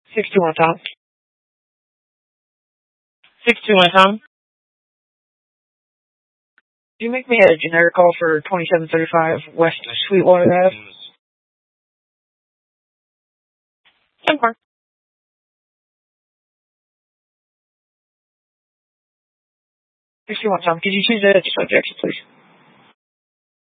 621 Tom. 621 Tom. Do you make me a generic call for 2735 West Sweetwater Ave? 10-4. 621 Tom. Could you choose the subject, please?